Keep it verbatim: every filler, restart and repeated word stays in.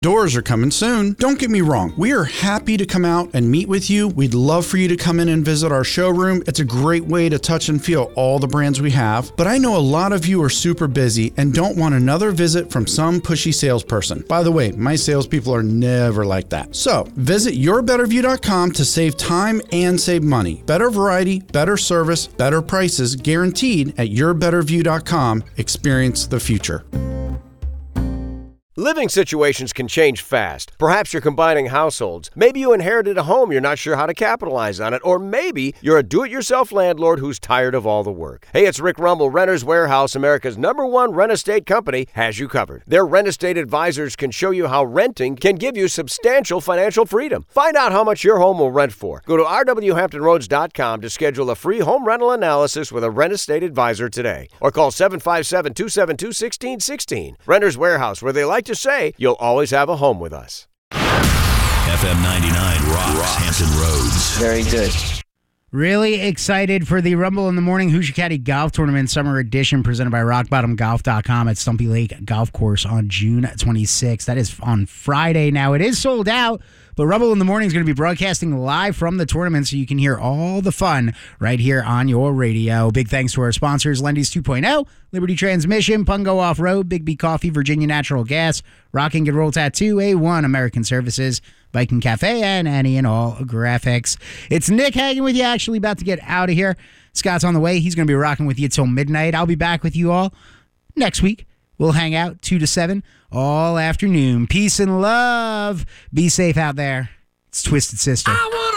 Doors are coming soon. Don't get me wrong. We are happy to come out and meet with you. We'd love for you to come in and visit our showroom. It's a great way to touch and feel all the brands we have. But I know a lot of you are super busy and don't want another visit from some pushy salesperson. By the way, my salespeople are never like that. So visit your better view dot com to save time and save money. Better variety, better service, better prices guaranteed at your better view dot com. Experience the future. Living situations can change fast. Perhaps you're combining households. Maybe you inherited a home, you're not sure how to capitalize on it. Or maybe you're a do-it-yourself landlord who's tired of all the work. Hey, it's Rick Rumble. Renters Warehouse, America's number one rent estate company, has you covered. Their rent estate advisors can show you how renting can give you substantial financial freedom. Find out how much your home will rent for. Go to r w hampton roads dot com to schedule a free home rental analysis with a rent estate advisor today. Or call seven five seven, two seven two, one six one six. Renters Warehouse, where they like to say you'll always have a home with us. F M ninety-nine rocks, rocks Hampton Roads. Very good. Really excited for the Rumble in the Morning Hoosier Caddy Golf Tournament Summer Edition presented by rock bottom golf dot com at Stumpy Lake Golf Course on June twenty-sixth. That is on Friday. Now, it is sold out, but Rumble in the Morning is going to be broadcasting live from the tournament so you can hear all the fun right here on your radio. Big thanks to our sponsors, Lendy's two point oh, Liberty Transmission, Pungo Off-Road, Big B Coffee, Virginia Natural Gas, Rocking and Roll Tattoo, A one American Services, Viking Cafe, and any and all graphics. It's Nick Hagan with you, actually about to get out of here. Scott's on the way. He's going to be rocking with you till midnight. I'll be back with you all next week. We'll hang out two to seven all afternoon. Peace and love. Be safe out there. It's Twisted Sister. I want